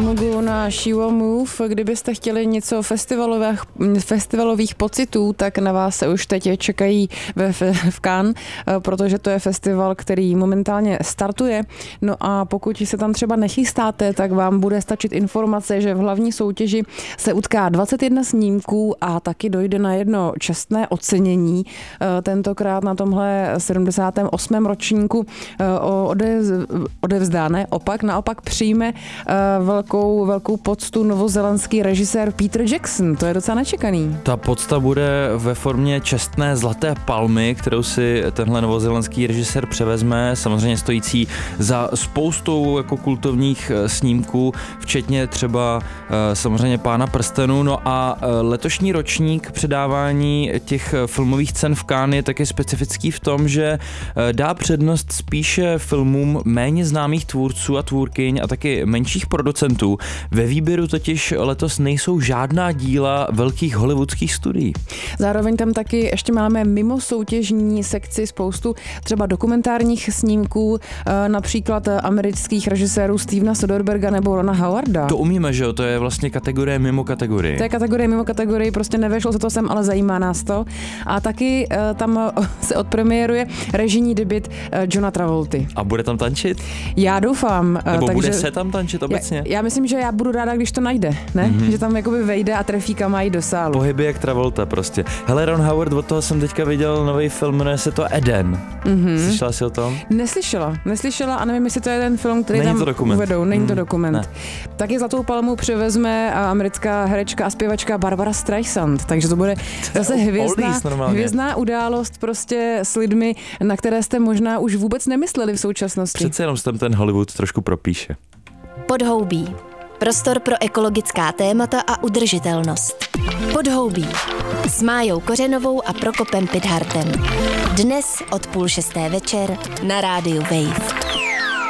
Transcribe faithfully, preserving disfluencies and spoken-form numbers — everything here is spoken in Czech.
Mugu na She Will Move. Kdybyste chtěli něco festivalových, festivalových pocitů, tak na vás se už teď čekají ve, v Cannes, protože to je festival, který momentálně startuje. No a pokud se tam třeba nechystáte, tak vám bude stačit informace, že v hlavní soutěži se utká dvacet jedna snímků a taky dojde na jedno čestné ocenění. Tentokrát na tomhle sedmdesátém osmém ročníku odevzdáne, opak, naopak přijme velkou, velkou poctu novozélandský režisér Peter Jackson. To je docela nečekaný. Ta pocta bude ve formě čestné zlaté palmy, kterou si tenhle novozélandský režisér převezme, samozřejmě stojící za spoustou jako kultovních snímků, včetně třeba samozřejmě Pána prstenů. No a letošní ročník předávání těch filmových cen v Cannes je taky specifický v tom, že dá přednost spíše filmům méně známých tvůrců a tvůrkyň a taky menších producentů. Ve výběru totiž letos nejsou žádná díla velkých hollywoodských studií. Zároveň tam taky ještě máme mimo soutěžní sekci spoustu třeba dokumentárních snímků, například amerických režisérů Stevena Soderberga nebo Rona Howarda. To umíme, že jo? To je vlastně kategorie mimo kategorii. To je kategorie mimo kategorii, prostě nevešlo se to sem, ale zajímá nás to. A taky tam se odpremiéruje režijní debut Johna Travolty. A bude tam tančit? Já doufám. Nebo takže bude se tam tančit obecně? Já, já myslím, že já budu ráda, když to najde, ne? Mm-hmm. Že tam jakoby vejde a trefí kamají do sálu. Pohyby jak Travolta prostě. Hele, Ron Howard, od toho jsem teďka viděl nový film, jmenuje se to Eden. Mm-hmm. Slyšela jsi o tom? Neslyšela, neslyšela a nevím, jestli to je ten film, který Není tam uvedou. Není mm, to dokument. Ne. Taky zlatou palmu převezme americká herečka a zpěvačka Barbara Streisand, takže to bude zase hvězdná, hvězdná událost prostě s lidmi, na které jste možná už vůbec nemysleli v současnosti. Přece jenom tam ten Hollywood trošku propíše. Podhoubí. Prostor pro ekologická témata a udržitelnost. Podhoubí. S Májou Kořenovou a Prokopem Pidhartem. Dnes od půl šesté večer na rádiu Wave.